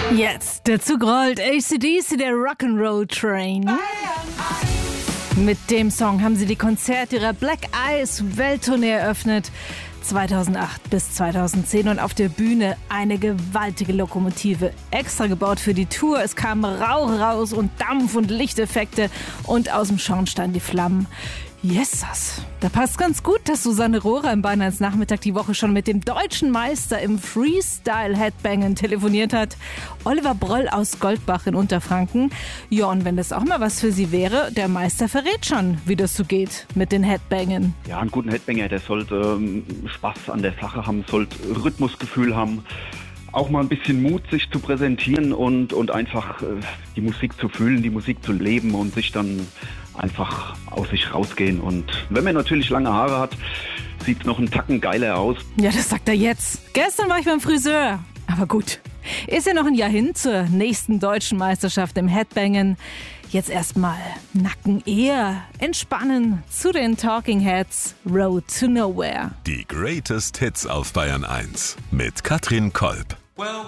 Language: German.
Jetzt, der Zug rollt, AC/DC, der Rock'n'Roll Train. Mit dem Song haben sie die Konzerte ihrer Black Eyes Welttournee eröffnet. 2008 bis 2010 und auf der Bühne eine gewaltige Lokomotive, extra gebaut für die Tour. Es kam Rauch raus und Dampf und Lichteffekte und aus dem Schornstein die Flammen. Jesus, da passt ganz gut, dass Susanne Rohrer im Bayern Nachmittag die Woche schon mit dem deutschen Meister im Freestyle-Headbangen telefoniert hat. Oliver Broll aus Goldbach in Unterfranken. Ja, und wenn das auch mal was für Sie wäre, der Meister verrät schon, wie das so geht mit den Headbangen. Ja, einen guten Headbanger, der sollte Spaß an der Sache haben, sollte Rhythmusgefühl haben. Auch mal ein bisschen Mut, sich zu präsentieren und einfach die Musik zu fühlen, die Musik zu leben und sich dann einfach aus sich rausgehen. Und wenn man natürlich lange Haare hat, sieht es noch einen Tacken geiler aus. Ja, das sagt er jetzt. Gestern war ich beim Friseur. Aber gut, ist ja noch ein Jahr hin zur nächsten deutschen Meisterschaft im Headbangen. Jetzt erstmal Nacken eher entspannen zu den Talking Heads, Road to Nowhere. Die Greatest Hits auf Bayern 1 mit Katrin Kolb.